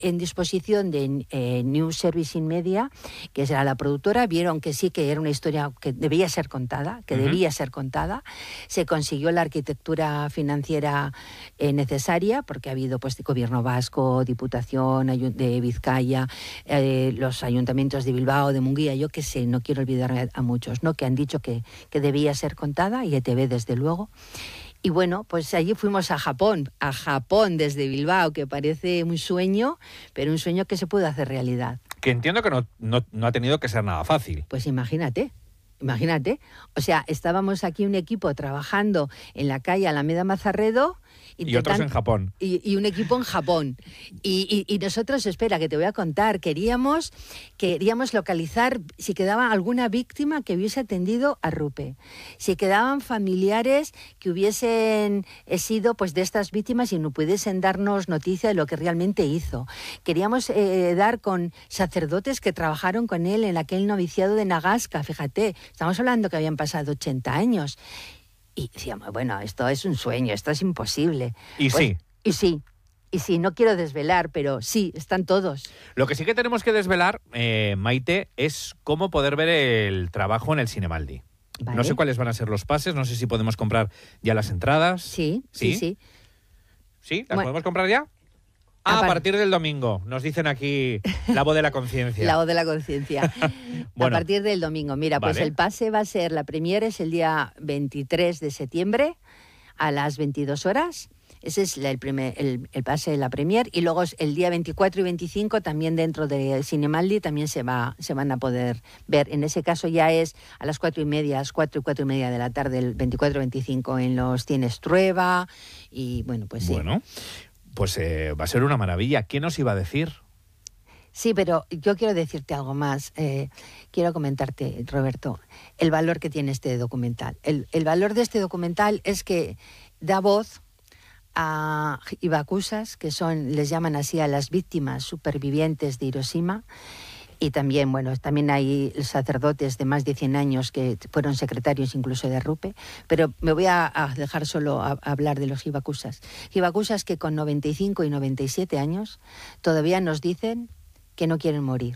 en disposición de New Servicing Media, que era la productora. Vieron que sí, que era una historia que debía ser contada, Se consiguió la arquitectura financiera necesaria, porque ha habido pues gobierno vasco, Diputación de Vizcaya, los ayuntamientos de Bilbao, de Munguía, yo qué sé, no quiero olvidar a muchos, ¿no?, que han dicho que debía ser contada, y ETV desde luego. Y bueno, pues allí fuimos a Japón desde Bilbao, que parece un sueño, pero un sueño que se puede hacer realidad. Que entiendo que no ha tenido que ser nada fácil. Pues imagínate. O sea, estábamos aquí un equipo trabajando en la calle Alameda Mazarredo. Y otros en Japón. Y un equipo en Japón. Y nosotros, espera, que te voy a contar, queríamos localizar si quedaba alguna víctima que hubiese atendido a Rupe, si quedaban familiares que hubiesen sido pues de estas víctimas y no pudiesen darnos noticia de lo que realmente hizo. Queríamos dar con sacerdotes que trabajaron con él en aquel noviciado de Nagasca, fíjate, estamos hablando que habían pasado 80 años. Y decíamos, bueno, esto es un sueño, esto es imposible. Y sí, no quiero desvelar, pero sí, están todos. Lo que sí que tenemos que desvelar, Maite, es cómo poder ver el trabajo en el Cinemaldi. Vale. No sé cuáles van a ser los pases, no sé si podemos comprar ya las entradas. Sí. ¿Sí? ¿Las podemos comprar ya? A partir del domingo, nos dicen aquí la voz de la conciencia. La voz de la conciencia. Bueno, a partir del domingo. Mira, pues el pase va a ser, la premier es el día 23 de septiembre a las 22 horas. Ese es el pase de la premier. Y luego el día 24 y 25 también dentro de Cinemaldi también se van a poder ver. En ese caso ya es a las 4:30 de la tarde, el 24-25 en los cines Trueba. Y bueno, pues sí. Bueno, pues va a ser una maravilla. ¿Qué nos iba a decir? Sí, pero yo quiero decirte algo más. Quiero comentarte, Roberto, el valor que tiene este documental. El valor de este documental es que da voz a hibakusas, que les llaman así a las víctimas supervivientes de Hiroshima. Y también, también hay sacerdotes de más de 100 años que fueron secretarios incluso de Rupe. Pero me voy a dejar solo a hablar de los hibakusas. Hibakusas que con 95 y 97 años todavía nos dicen que no quieren morir.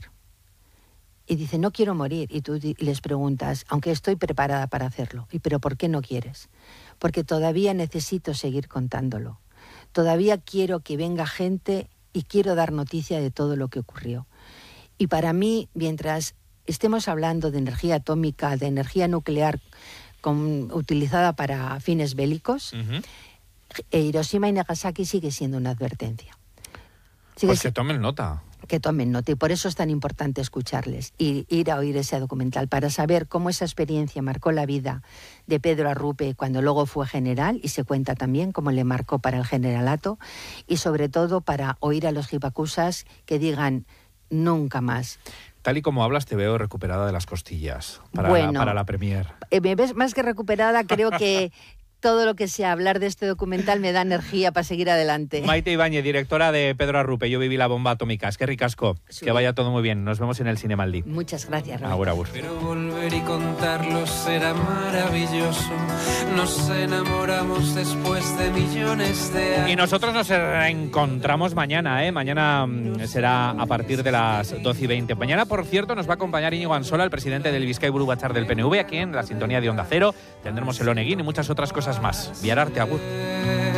Y dicen, no quiero morir. Y tú les preguntas, aunque estoy preparada para hacerlo, ¿pero por qué no quieres? Porque todavía necesito seguir contándolo. Todavía quiero que venga gente y quiero dar noticia de todo lo que ocurrió. Y para mí, mientras estemos hablando de energía atómica, de energía nuclear utilizada para fines bélicos, Hiroshima y Nagasaki sigue siendo una advertencia. Pues que tomen nota. Que tomen nota, y por eso es tan importante escucharles y ir a oír ese documental para saber cómo esa experiencia marcó la vida de Pedro Arrupe cuando luego fue general, y se cuenta también cómo le marcó para el generalato, y sobre todo para oír a los hibakusas que digan nunca más. Tal y como hablas, te veo recuperada de las costillas para la premier. Me ves más que recuperada, creo que todo lo que sea hablar de este documental me da energía para seguir adelante. Maite Ibáñez, directora de Pedro Arrupe, Yo viví la bomba atómica. Es que ricasco, que vaya todo muy bien. Nos vemos en el Cinemaldi. Muchas gracias, Roberto. Agur, agur. Pero volver y contarlo será maravilloso. Nos enamoramos después de millones de años. Y nosotros nos reencontramos mañana, ¿eh? Mañana será a partir de las 12:20. Mañana, por cierto, nos va a acompañar Íñigo Ansola, el presidente del Bizkai Buru Batzar del PNV, aquí en la sintonía de Onda Cero. Tendremos el Oneguín y muchas otras cosas más. Viararte, agur.